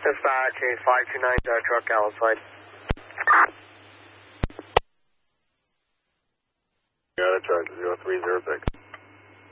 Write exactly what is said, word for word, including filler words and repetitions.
Dispatch, a five two nine truck outside. Got it, charge zero three zero six.